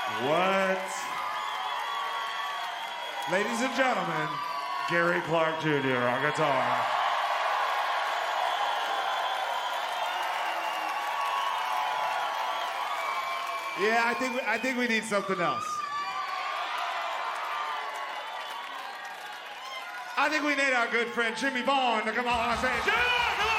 What? Ladies and gentlemen, Gary Clark Jr. on guitar. Yeah, I think we need something else. I think we need our good friend Jimmy Vaughn to come on and say, yeah, come on!